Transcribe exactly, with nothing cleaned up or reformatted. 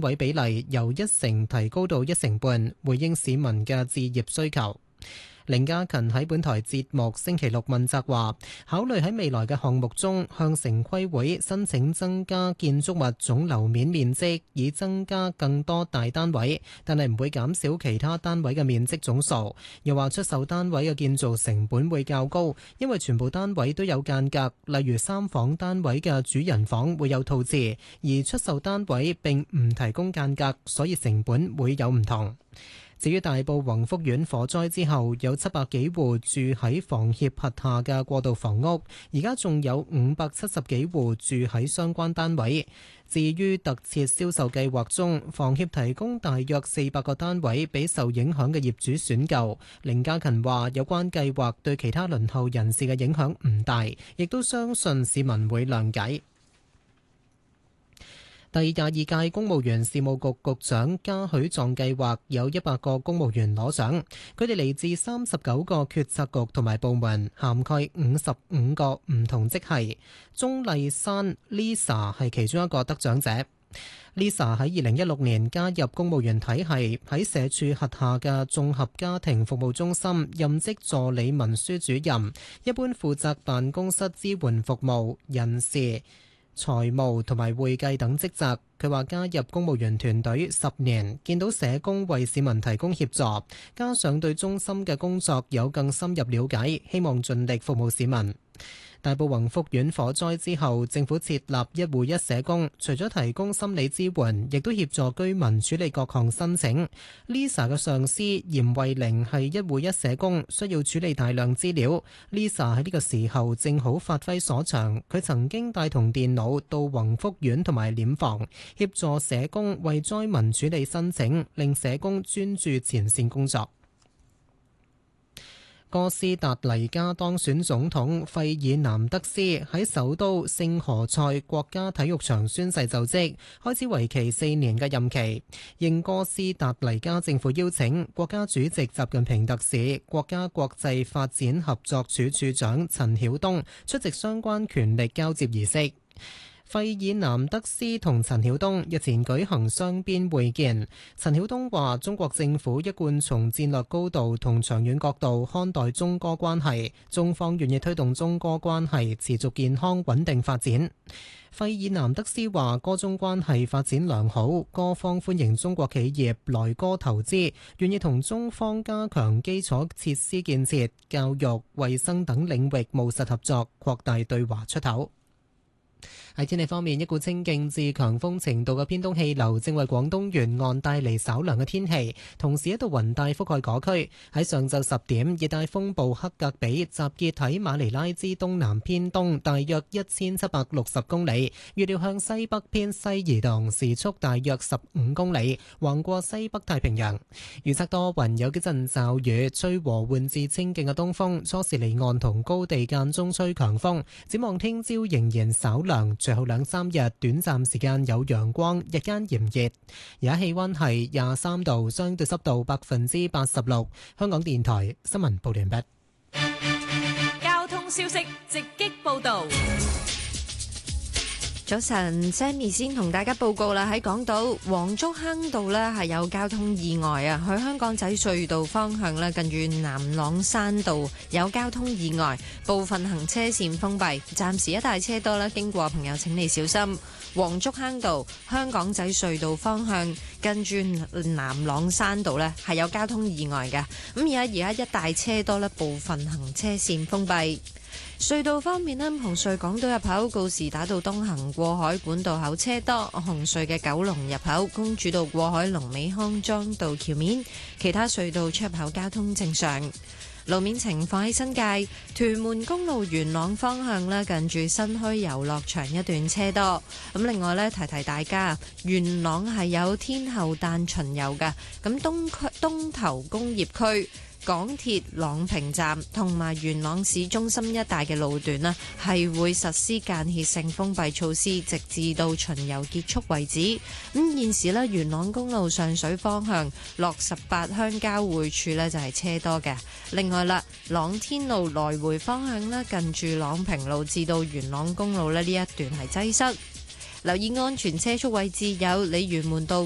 單位比例由一成提高到一成半，回應市民嘅置業需求。凌家勤喺本台節目星期六問責話，考慮喺未來嘅項目中向城規會申請增加建築物總樓面面積，以增加更多大單位，但係唔會減少其他單位嘅面積總數。又話出售單位嘅建造成本會較高，因為全部單位都有間隔，例如三房單位嘅主人房會有套廁，而出售單位並唔提供間隔，所以成本會有唔同。至於大埔宏福苑火災之後，有七百幾戶住喺房協轄下嘅過渡房屋，而家仲有五百七十幾戶住喺相關單位。至於特設銷售計劃中，房協提供大約四百個單位俾受影響嘅業主選購。凌家勤話：有關計劃對其他輪候人士嘅影響唔大，亦都相信市民會諒解。第廿二屆公務員事務局局長嘉許狀計劃有一百個公務員攞獎，佢哋嚟自三十九個決策局同埋部門，涵蓋五十五個唔同職系。鍾麗珊 Lisa 係其中一個得獎者。Lisa 喺二零一六年加入公務員體系，喺社署轄下嘅綜合家庭服務中心任職助理文書主任，一般負責辦公室支援服務、人事、財務同埋會計等職責。佢話加入公務員團隊十年，見到社工為市民提供協助，加上對中心嘅工作有更深入了解，希望盡力服務市民。大埔宏福苑火災之後，政府設立一戶一社工，除咗提供心理支援，亦都協助居民處理各項申請。Lisa 嘅上司嚴慧玲係一戶一社工，需要處理大量資料。Lisa 喺呢個時候正好發揮所長，佢曾經帶同電腦到宏福苑同埋殮房，協助社工為災民處理申請，令社工專注前線工作。哥斯達黎加當選總統費爾南德斯喺首都聖何塞國家體育場宣誓就職，開始為期四年嘅任期。應哥斯達黎加政府邀請，國家主席習近平特使、國家國際發展合作處處長陳曉東出席相關權力交接儀式。費爾南德斯同陳曉東日前舉行雙邊會見。陳曉東話：中國政府一貫從戰略高度同長遠角度看待中哥關係，中方願意推動中哥關係持續健康穩定發展。費爾南德斯話：哥中關係發展良好，哥方歡迎中國企業來哥投資，願意同中方加強基礎設施建設、教育、衛生等領域務實合作，擴大對華出口。喺天氣方面，一股清勁至強風程度嘅偏東氣流正為廣東沿岸帶嚟稍涼嘅天氣，同時一道雲帶覆蓋嗰區。喺上晝十點，熱帶風暴克格比集結喺馬尼拉之東南偏東大約一千七百六十公里，預料向西北偏西移動，時速大約十五公里，橫過西北太平洋。預測多雲，有幾陣驟雨，吹和緩至清勁嘅東風，初時離岸同高地間中吹強風。展望聽朝仍然稍涼。隨後兩三日短暫時間有陽光，日間炎熱。而家氣溫係廿三度，相對濕度百分之八十六。香港電台新聞報完畢。 交通消息直擊報道。 早晨 Sammy 先同大家報告啦，喺港島黃竹坑道呢係有交通意外啊，去香港仔隧道方向呢，近住南朗山道有交通意外，部分行車線封閉，暫時一帶車多啦，經過朋友請你小心。黃竹坑道香港仔隧道方向近住南朗山道呢係有交通意外嘅，咁而家而家一帶車多啦，部分行車線封閉。隧道方面呢，紅隧港島入口告士打道東行過海管道口車多，紅隧嘅九龍入口公主道過海龍尾康莊道橋面，其他隧道出入口交通正常。路面情況喺新界屯門公路元朗方向呢，近住新墟遊樂場一段車多。咁另外呢，提提大家，元朗係有天后誕巡遊嘅，咁東區東頭工業區、港鐵朗屏站同埋元朗市中心一帶嘅路段呢，係會實施間歇性封閉措施，直至到巡遊結束為止。咁現時呢，元朗公路上水方向落十八鄉交匯處呢，就係車多嘅。另外啦，朗天路來回方向呢，近住朗屏路至到元朗公路呢，呢一段係擠塞。留意安全車速位置有鯉魚門道